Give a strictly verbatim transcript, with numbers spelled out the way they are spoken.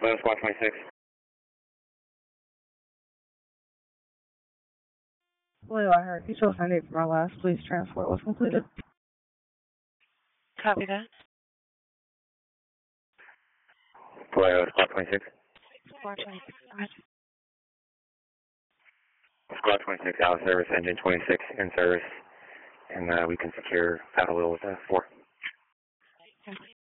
Hello, Squad twenty-six. Hello, I heard you told Sunday from our last police transport was completed. Copy that. Hello, Squad twenty-six. Squad twenty-six, go ahead. Squad twenty-six out of service, engine twenty-six in service, and uh, we can secure Paddle Wheel with uh, four. Complete.